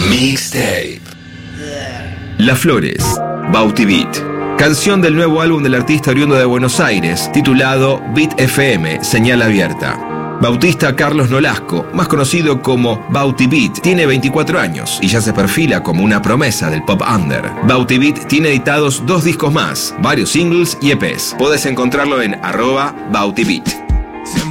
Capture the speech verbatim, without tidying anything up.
Mixtape. Las Flores, Bauti Beat. Canción del nuevo álbum del artista oriundo de Buenos Aires, titulado Beat F M, Señal Abierta. Bautista Carlos Nolasco, más conocido como Bauti Beat, tiene veinticuatro años y ya se perfila como una promesa del pop under. Bauti Beat tiene editados dos discos más, varios singles y E Pes. Podés encontrarlo en arroba Bauti Beat.